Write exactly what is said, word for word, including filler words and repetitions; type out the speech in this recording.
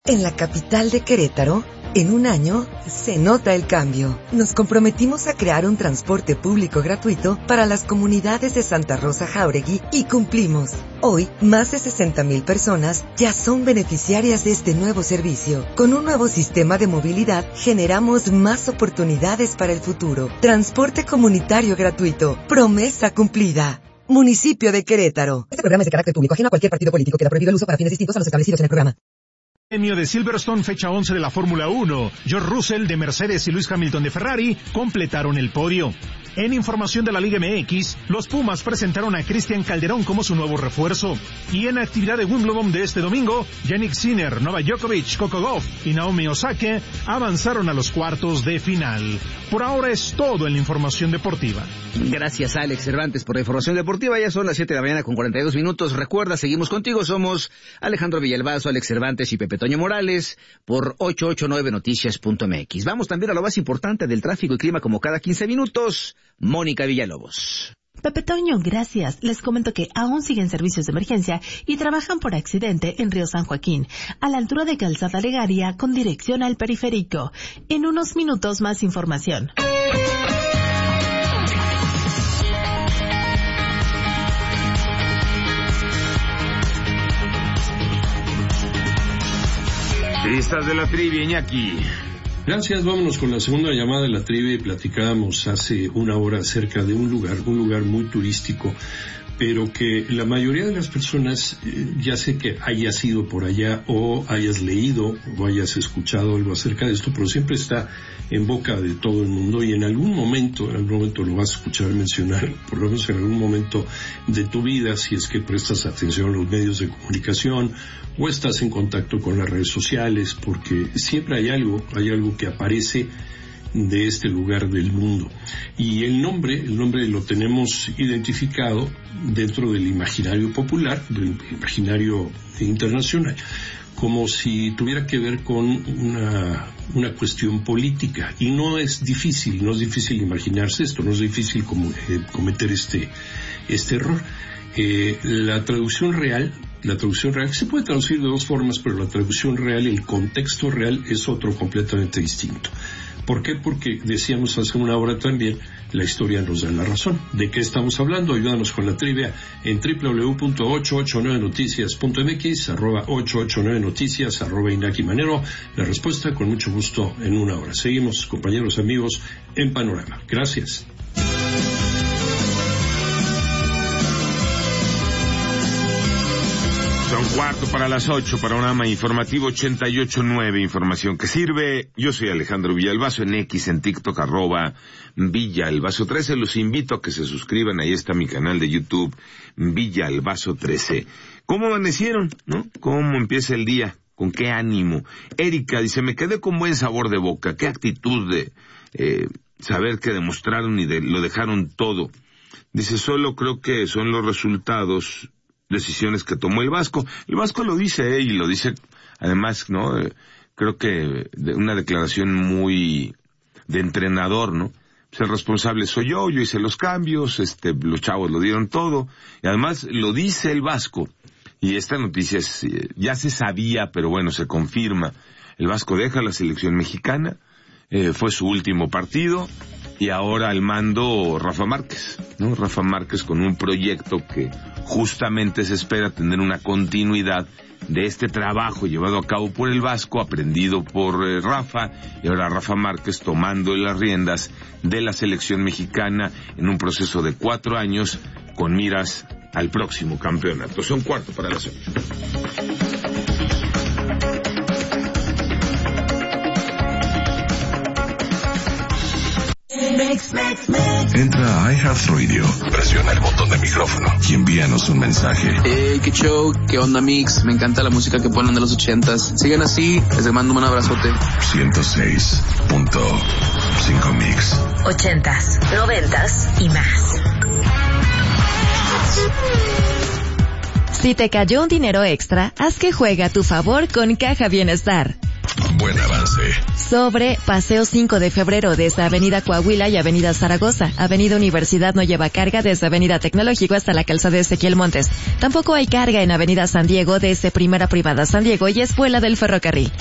En la capital de Querétaro, en un año, se nota el cambio. Nos comprometimos a crear un transporte público gratuito para las comunidades de Santa Rosa Jáuregui y cumplimos. Hoy, más de sesenta mil personas ya son beneficiarias de este nuevo servicio. Con un nuevo sistema de movilidad, generamos más oportunidades para el futuro. Transporte comunitario gratuito. Promesa cumplida. Municipio de Querétaro. Este programa es de carácter público, ajeno a cualquier partido político. Queda prohibido el uso para fines distintos a los establecidos en el programa. Premio de Silverstone, fecha once de la Fórmula uno. George Russell de Mercedes y Lewis Hamilton de Ferrari completaron el podio. En información de la Liga M X, los Pumas presentaron a Cristian Calderón como su nuevo refuerzo. Y en actividad de Wimbledon de este domingo, Jannik Sinner, Novak Djokovic, Coco Gauff y Naomi Osaka avanzaron a los cuartos de final. Por ahora es todo en la información deportiva. Gracias, Alex Cervantes, por la información deportiva. Ya son las siete de la mañana con cuarenta y dos minutos. Recuerda, seguimos contigo. Somos Alejandro Villalbazo, Alex Cervantes y Pepe Toño Morales por ocho ocho nueve noticias punto m x. Vamos también a lo más importante del tráfico y clima como cada quince minutos. Mónica Villalobos. Pepe Toño, gracias. Les comento que aún siguen servicios de emergencia y trabajan por accidente en Río San Joaquín, a la altura de Calzada Legaria con dirección al periférico. En unos minutos más información. Listas de la trivia, Iñaki. Gracias, vámonos con la segunda llamada de la trivia. Platicábamos hace una hora acerca de un lugar, un lugar muy turístico, pero que la mayoría de las personas, eh, ya sé que hayas ido por allá o hayas leído o hayas escuchado algo acerca de esto, pero siempre está en boca de todo el mundo y en algún momento, en algún momento lo vas a escuchar mencionar, por lo menos en algún momento de tu vida, si es que prestas atención a los medios de comunicación o estás en contacto con las redes sociales, porque siempre hay algo, hay algo que aparece de este lugar del mundo. Y el nombre, el nombre lo tenemos identificado dentro del imaginario popular, del imaginario internacional, como si tuviera que ver con una, una cuestión política. Y no es difícil, no es difícil imaginarse esto, no es difícil como, eh, cometer este, este error. Eh, la traducción real, la traducción real se puede traducir de dos formas, pero la traducción real, el contexto real es otro completamente distinto. ¿Por qué? Porque decíamos hace una hora también, la historia nos da la razón. ¿De qué estamos hablando? Ayúdanos con la trivia en doble u doble u doble u punto ocho ocho nueve noticias punto m x, arroba ocho ocho nueve noticias, arroba Inaki Manero. La respuesta con mucho gusto en una hora. Seguimos, compañeros, amigos, en Panorama. Gracias. Son cuarto para las ocho, Panorama Informativo ochenta y ocho nueve, información que sirve. Yo soy Alejandro Villalbazo, en X, en TikTok, arroba Villalbazo trece. Los invito a que se suscriban, ahí está mi canal de YouTube, Villalbazo trece. ¿Cómo amanecieron, no? ¿Cómo empieza el día? ¿Con qué ánimo? Erika dice, me quedé con buen sabor de boca. Qué actitud de eh, saber que demostraron y de, lo dejaron todo. Dice, solo creo que son los resultados, decisiones que tomó el Vasco. El Vasco lo dice, eh, y lo dice, además, ¿no? Eh, creo que de una declaración muy de entrenador, ¿no? Pues el responsable soy yo, yo hice los cambios, este, los chavos lo dieron todo, y además lo dice el Vasco, y esta noticia es, eh, ya se sabía, pero bueno, se confirma. El Vasco deja la selección mexicana, eh, fue su último partido, y ahora al mando Rafa Márquez, ¿no? Rafa Márquez con un proyecto que justamente se espera tener una continuidad de este trabajo llevado a cabo por el Vasco, aprendido por eh, Rafa, y ahora Rafa Márquez tomando las riendas de la selección mexicana en un proceso de cuatro años con miras al próximo campeonato. Son cuarto para las ocho. Mix, mix, mix. Entra a iHeartRadio, presiona el botón de micrófono y envíanos un mensaje. Hey, qué show, qué onda, Mix. Me encanta la música que ponen de los ochentas. Sigan así, les mando un abrazote. ciento seis punto cinco Mix. Ochentas, noventas y más. Si te cayó un dinero extra, haz que juegue a tu favor con Caja Bienestar. buen avance. Sobre Paseo cinco de febrero desde Avenida Coahuila y Avenida Zaragoza. Avenida Universidad no lleva carga desde Avenida Tecnológico hasta la calzada de Ezequiel Montes. Tampoco hay carga en Avenida San Diego desde Primera Privada San Diego y Escuela del Ferrocarril.